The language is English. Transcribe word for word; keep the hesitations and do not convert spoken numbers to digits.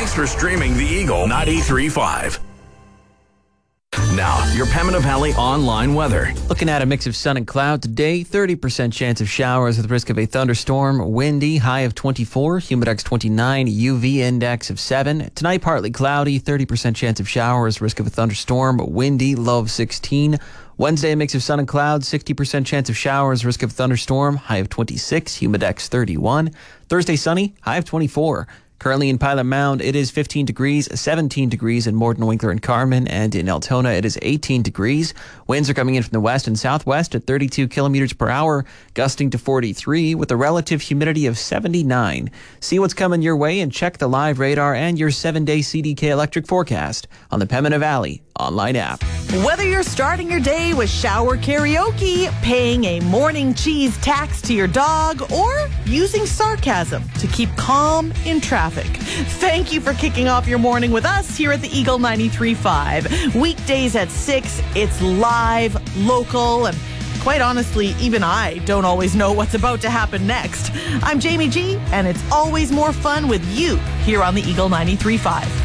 Thanks for streaming the Eagle ninety-three point five. Now, your Pembina Valley online weather. Looking at a mix of sun and cloud today, thirty percent chance of showers with risk of a thunderstorm, windy, high of twenty-four, humidex twenty-nine, U V index of seven. Tonight, partly cloudy, thirty percent chance of showers, risk of a thunderstorm, windy, low of sixteen. Wednesday, a mix of sun and clouds, sixty percent chance of showers, risk of thunderstorm, high of twenty-six, humidex thirty-one. Thursday, sunny, high of twenty-four. Currently in Pilot Mound, it is fifteen degrees, seventeen degrees in Morden, Winkler, and Carman, and in Altona, it is eighteen degrees. Winds are coming in from the west and southwest at thirty-two kilometers per hour, gusting to forty-three, with a relative humidity of seventy-nine. See what's coming your way and check the live radar and your seven-day C D K electric forecast on the Pembina Valley online app. Whether you're starting your day with shower karaoke, paying a morning cheese tax to your dog, or using sarcasm to keep calm in traffic, thank you for kicking off your morning with us here at the Eagle ninety-three point five. Weekdays at six, it's live, local, and quite honestly, even I don't always know what's about to happen next. I'm Jamie G, and it's always more fun with you here on the Eagle ninety-three point five.